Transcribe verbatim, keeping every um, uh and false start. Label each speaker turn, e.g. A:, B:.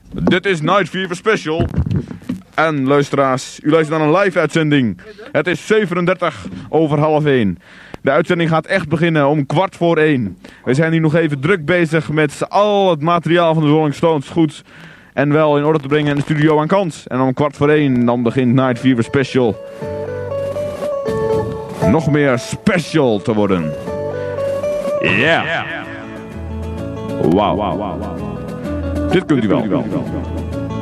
A: Dit is Night Fever Special. En luisteraars, u luistert naar een live uitzending. Het is zevenendertig over half één. De uitzending gaat echt beginnen om kwart voor één. We zijn hier nog even druk bezig met al het materiaal van de Rolling Stones goed en wel in orde te brengen in de studio aan kant. En om kwart voor één dan begint Night Fever Special nog meer special te worden. Ja. Yeah. Wauw. Wow. Dit kunt u wel.